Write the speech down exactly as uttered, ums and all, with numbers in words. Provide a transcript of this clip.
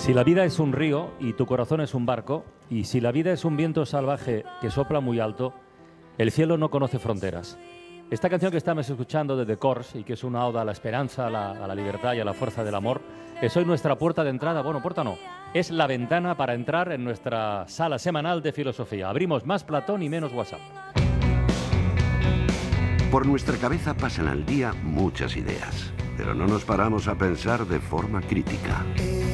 Si la vida es un río y tu corazón es un barco, y si la vida es un viento salvaje que sopla muy alto, el cielo no conoce fronteras. Esta canción que estamos escuchando de The Corrs, y que es una oda a la esperanza, a la, a la libertad y a la fuerza del amor, es hoy nuestra puerta de entrada. Bueno, puerta no, es la ventana para entrar en nuestra sala semanal de filosofía. Abrimos más Platón y menos WhatsApp. Por nuestra cabeza pasan al día muchas ideas, pero no nos paramos a pensar de forma crítica.